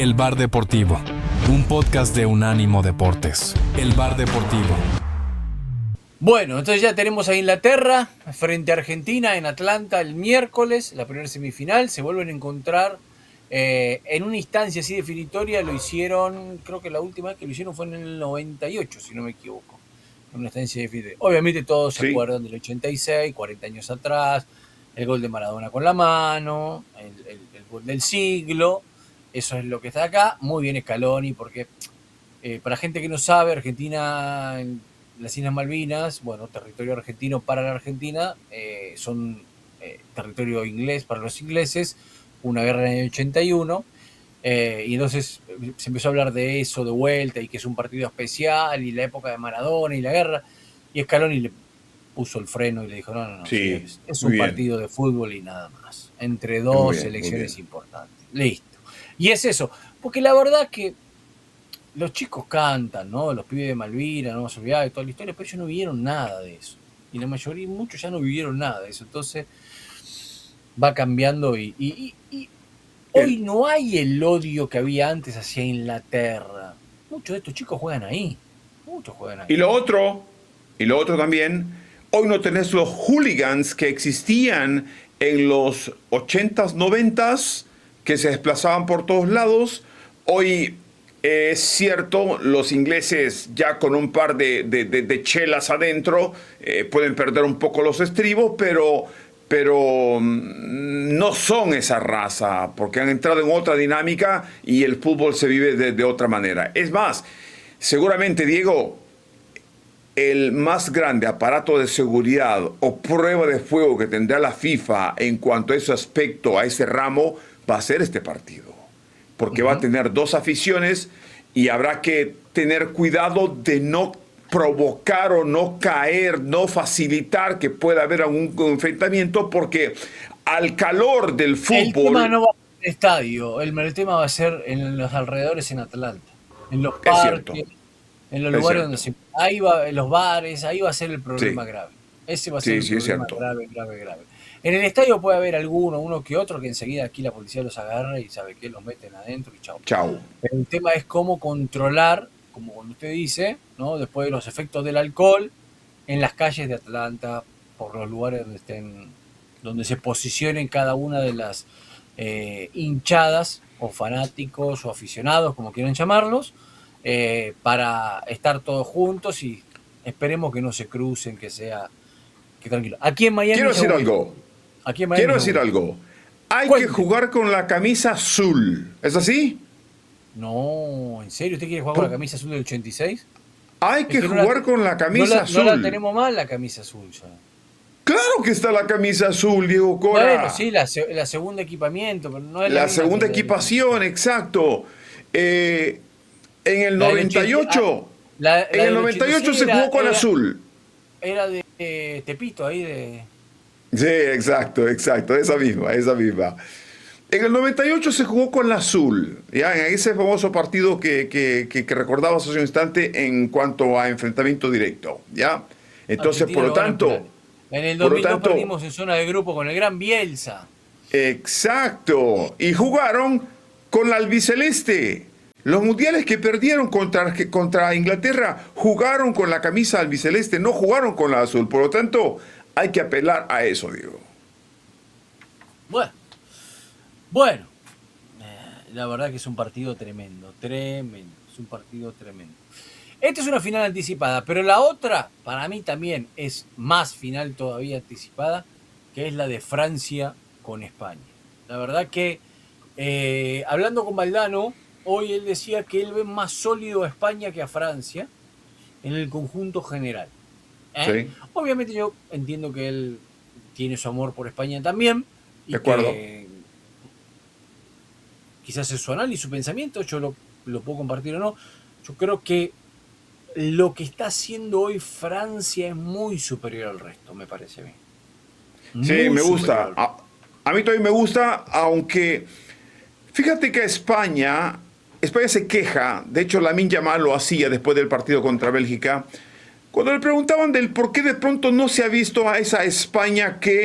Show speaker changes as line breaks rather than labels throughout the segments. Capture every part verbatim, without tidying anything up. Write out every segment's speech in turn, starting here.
El Bar Deportivo, un podcast de Unánimo Deportes. El Bar Deportivo.
Bueno, entonces ya tenemos a Inglaterra frente a Argentina en Atlanta el miércoles, la primera semifinal. Se vuelven a encontrar eh, en una instancia así definitoria. Lo hicieron, creo que la última vez que lo hicieron fue en el noventa y ocho, si no me equivoco. En una instancia definitoria. Obviamente todos se
Sí.
acuerdan del ochenta y seis, cuarenta años atrás, el gol de Maradona con la mano, el, el, el gol del siglo. Eso es lo que está acá. Muy bien Scaloni, porque eh, para gente que no sabe, Argentina, en las Islas Malvinas, bueno, territorio argentino para la Argentina, eh, son eh, territorio inglés para los ingleses, una guerra en el ochenta y uno, eh, y entonces eh, se empezó a hablar de eso de vuelta, y que es un partido especial, y la época de Maradona y la guerra, y Scaloni le puso el freno y le dijo, no, no, no,
Sí,
señores, es
muy
un
bien.
partido de fútbol y nada más, entre
Muy
dos
bien, muy
selecciones
bien.
importantes, listo. Y es eso, porque la verdad que los chicos cantan, ¿no? Los pibes de Malvinas, no vamos a olvidar de toda la historia, pero ellos no vivieron nada de eso. Y la mayoría, muchos ya no vivieron nada de eso. Entonces va cambiando y, y, y, y hoy no hay el odio que había antes hacia Inglaterra. Muchos de estos chicos juegan ahí. Muchos juegan ahí.
Y lo otro, y lo otro también, hoy no tenés los hooligans que existían en los ochentas, noventas, que se desplazaban por todos lados. Hoy eh, es cierto, los ingleses ya con un par de, de, de, de chelas adentro eh, pueden perder un poco los estribos, pero, pero mm, no son esa raza, porque han entrado en otra dinámica y el fútbol se vive de, de otra manera. Es más, seguramente, Diego, el más grande aparato de seguridad o prueba de fuego que tendrá la FIFA en cuanto a ese aspecto, a ese ramo, va a ser este partido. Porque uh-huh. va a tener dos aficiones y habrá que tener cuidado de no provocar o no caer, no facilitar que pueda haber algún enfrentamiento, porque al calor del fútbol...
El tema no va a ser el estadio, el, el tema va a ser en los alrededores en Atlanta, en los parques, en los lugares donde se... Ahí va, en los bares, ahí va a ser el problema sí. grave. Ese va a ser
sí,
el
sí,
problema grave, grave, grave. En el estadio puede haber alguno, uno que otro, que enseguida aquí la policía los agarra y sabe que los meten adentro y chau.
Chau.
Pero el tema es cómo controlar, como cuando usted dice, ¿no? Después de los efectos del alcohol, en las calles de Atlanta, por los lugares donde estén, donde se posicionen cada una de las eh, hinchadas, o fanáticos, o aficionados, como quieran llamarlos, eh, para estar todos juntos y esperemos que no se crucen, que sea que tranquilo. Aquí en Miami...
Quiero decir algo.
Aquí en Miami
Quiero decir algo. Hay Cuente. que jugar con la camisa azul. ¿Es así?
No, ¿en serio? ¿Usted quiere jugar con la camisa azul del ochenta y seis?
Hay que, que jugar no la, con la camisa
no la,
azul.
No la tenemos mal, la camisa azul ya.
Claro que está la camisa azul, Diego Cora.
Bueno, sí, la, la segunda equipamiento, pero no es la
La segunda equipación, de... exacto. Eh, en el la noventa y ocho, la, la en el noventa y ocho se jugó con
era,
azul.
Era de eh, Tepito, ahí de...
Sí, exacto, exacto, esa misma, esa misma. En el noventa y ocho se jugó con la azul, ya en ese famoso partido que, que, que, que recordabas hace un instante en cuanto a enfrentamiento directo, ¿ya? Entonces, Argentina, por lo tanto...
En el dos mil dos perdimos en zona de grupo con el gran Bielsa.
Exacto, y jugaron con la albiceleste. Los mundiales que perdieron contra, contra Inglaterra jugaron con la camisa albiceleste, no jugaron con la azul. Por lo tanto, hay que apelar a eso, Diego.
Bueno, bueno, eh, la verdad que es un partido tremendo, tremendo, es un partido tremendo. Esta es una final anticipada, pero la otra, para mí también es más final todavía anticipada, que es la de Francia con España. La verdad que, eh, hablando con Valdano, hoy él decía que él ve más sólido a España que a Francia en el conjunto general. ¿Eh? Sí. Obviamente yo entiendo que él tiene su amor por España también. Y
de acuerdo.
Que quizás es su análisis, su pensamiento, yo lo, lo puedo compartir o no. Yo creo que lo que está haciendo hoy Francia es muy superior al resto, me parece a mí. Muy
sí, me gusta. A, a mí también me gusta, aunque fíjate que España, España se queja, de hecho Lamine Yamal lo hacía después del partido contra Bélgica, cuando le preguntaban del por qué de pronto no se ha visto a esa España que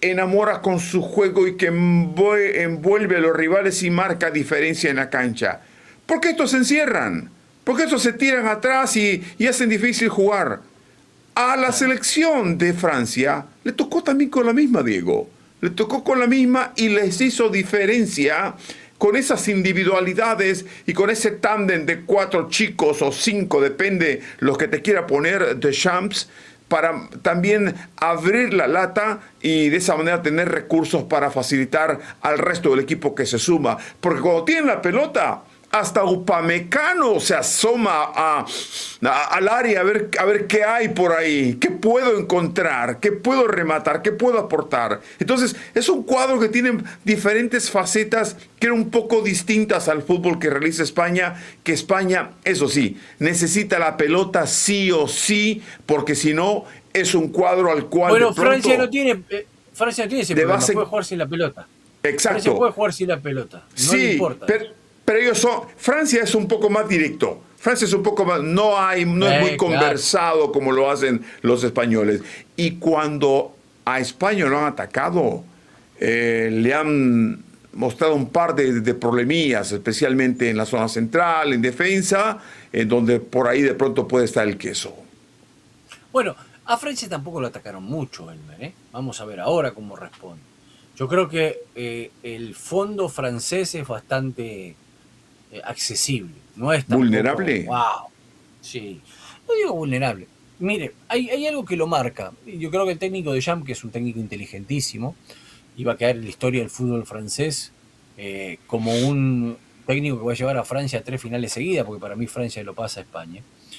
enamora con su juego y que envuelve a los rivales y marca diferencia en la cancha. ¿Por qué estos se encierran? ¿Por qué estos se tiran atrás y, y hacen difícil jugar? A la selección de Francia le tocó también con la misma, Diego. Le tocó con la misma y les hizo diferencia con esas individualidades y con ese tándem de cuatro chicos o cinco, depende los que te quiera poner, de Champs, para también abrir la lata y de esa manera tener recursos para facilitar al resto del equipo que se suma. Porque cuando tienen la pelota, hasta Upamecano se asoma a, a, al área a ver, a ver qué hay por ahí, qué puedo encontrar, qué puedo rematar, qué puedo aportar. Entonces, es un cuadro que tiene diferentes facetas que eran un poco distintas al fútbol que realiza España, que España, eso sí, necesita la pelota sí o sí, porque si no, es un cuadro al cual
Bueno,
de pronto
Francia no tiene, eh, Francia no tiene ese problema,
base...
puede jugar sin la pelota.
Exacto.
Francia puede jugar sin la pelota, no
sí,
le importa.
Pero, Pero ellos son, Francia es un poco más directo. Francia es un poco más, no hay, no
eh,
es muy conversado
claro.
como lo hacen los españoles. Y cuando a España lo han atacado, eh, le han mostrado un par de, de problemillas, especialmente en la zona central, en defensa, en donde por ahí de pronto puede estar el queso.
Bueno, a Francia tampoco lo atacaron mucho, Elmer, ¿eh? Vamos a ver ahora cómo responde. Yo creo que eh, el fondo francés es bastante eh, accesible. No es tampoco,
¿vulnerable?
Wow. Sí. No digo vulnerable. Mire, hay, hay algo que lo marca. Yo creo que el técnico de Deschamps, que es un técnico inteligentísimo, y va a quedar en la historia del fútbol francés eh, como un técnico que va a llevar a Francia a tres finales seguidas, porque para mí Francia lo pasa a España.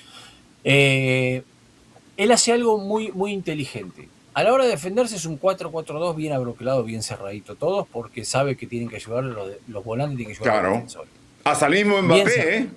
Eh, él hace algo muy, muy inteligente. A la hora de defenderse es un cuatro cuatro dos bien abroquelado, bien cerradito todos, porque sabe que tienen que ayudar los, los volantes, tienen que ayudar
claro.
a los defensores.
Hasta el mismo Mbappé, ¿eh?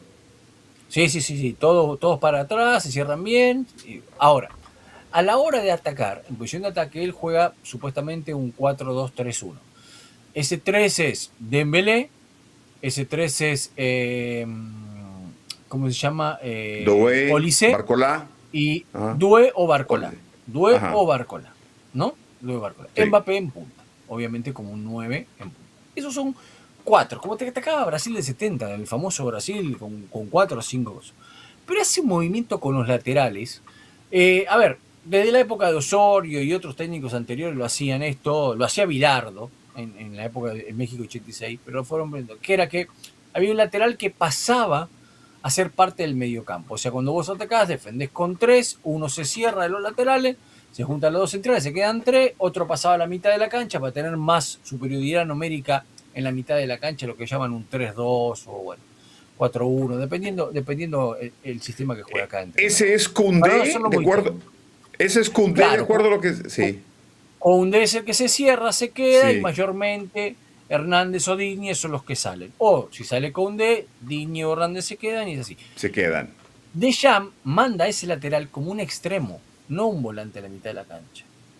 Sí, sí, sí, sí. Todos, todos para atrás, se cierran bien. Ahora, a la hora de atacar, en posición de ataque, él juega supuestamente un cuatro dos tres uno. Ese tres es Dembélé, ese tres es, eh, ¿cómo se llama? Eh,
Doué,
Olise,
Barcola.
y
Ajá.
Doué o Barcola. Doué
Ajá.
o Barcola, ¿no? Doué o Barcola.
Sí.
Mbappé en punta, obviamente como un nueve en punta. Esos son cuatro, como te atacaba Brasil del setenta, el famoso Brasil con, con cuatro o cinco cosas. Pero hace un movimiento con los laterales. Eh, a ver, desde la época de Osorio y otros técnicos anteriores lo hacían esto, lo hacía Bilardo en, en la época de México ochenta y seis, pero lo fueron viendo, que era que había un lateral que pasaba a ser parte del mediocampo. O sea, cuando vos atacás, defendés con tres, uno se cierra de los laterales, se juntan los dos centrales, se quedan tres, otro pasaba a la mitad de la cancha para tener más superioridad numérica en la mitad de la cancha, lo que llaman un tres dos o bueno, cuatro uno, dependiendo, dependiendo el, el sistema que juega acá.
Ese es Koundé, de acuerdo. Ese es Koundé,
claro,
de acuerdo a lo que... Sí.
Koundé es el que se cierra, se queda,
sí.
y mayormente Hernández o Digne son los que salen. O si sale Koundé, Digne o Hernández se quedan y es así.
Se quedan.
Deschamps manda a ese lateral como un extremo, no un volante a la mitad de la cancha.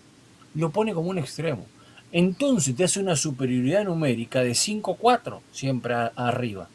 Lo pone como un extremo. Entonces te hace una superioridad numérica de cinco cuatro siempre a, a arriba.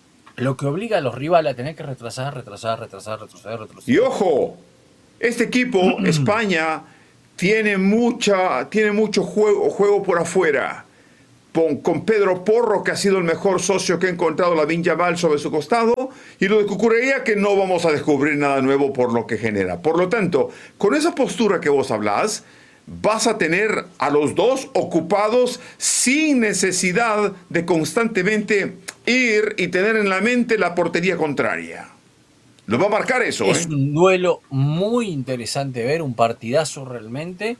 Lo que obliga a los rivales a tener que retrasar, retrasar, retrasar, retroceder, retroceder.
Y ojo, este equipo, España, tiene, mucha, tiene mucho juego, juego por afuera. Con, con Pedro Porro, que ha sido el mejor socio que ha encontrado Lamine Yamal sobre su costado, y lo de Cucurella, que no vamos a descubrir nada nuevo por lo que genera. Por lo tanto, con esa postura que vos hablás, vas a tener a los dos ocupados sin necesidad de constantemente ir y tener en la mente la portería contraria. Lo va a marcar eso,
Es
¿eh?
un duelo muy interesante de ver, un partidazo realmente.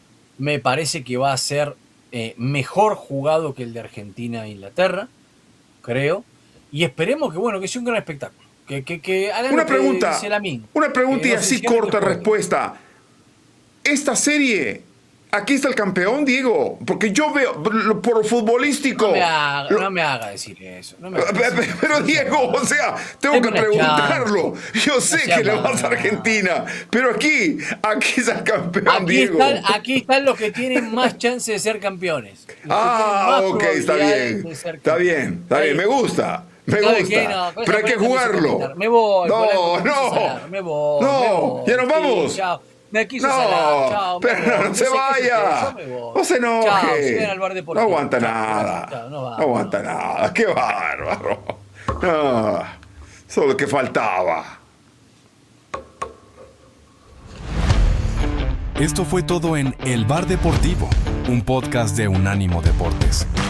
Me parece que va a ser eh, mejor jugado que el de Argentina e Inglaterra, creo. Y esperemos que, bueno, que sea un gran espectáculo. Que, que, que hagan
Una
lo que
pregunta,
dice Lamine,
una pregunta
que
y
no
así
se cierren,
corta
que jueguen.
respuesta. Esta serie, aquí está el campeón, Diego, porque yo veo por futbolístico.
No me haga,
lo-
no me haga decir eso. No me haga decir
Pero,
eso.
pero, Diego, o sea, tengo
Deme
que
una
preguntarlo. Yo sé
sea
que le vas a
malo.
Argentina, pero aquí, aquí es el campeón,
Aquí
Diego.
están, aquí están los que tienen más chance de ser campeones. Los que
Ah,
tienen más
ok, está
probabilidades
bien.
de ser
Está
campeones.
bien, está bien, me gusta. Me
¿Sabe
gusta.
qué? No, con
pero
esa
hay que
plata me hizo
jugarlo.
comentar. Me voy.
No,
Polanco,
no.
Salar, me voy.
No,
me voy.
ya nos
Sí,
vamos.
chao. Me quiso
No,
salar. Chao, me
pero
voy.
no
Yo
se
sé que es
vaya.
usted, yo me voy.
No se enoje.
Chao, sigan al bar
No
deportivo.
aguanta
Chao,
nada.
chao, no va,
no aguanta
no.
nada. Qué bárbaro. No, solo que faltaba.
Esto fue todo en El Bar Deportivo, un podcast de Unánimo Deportes.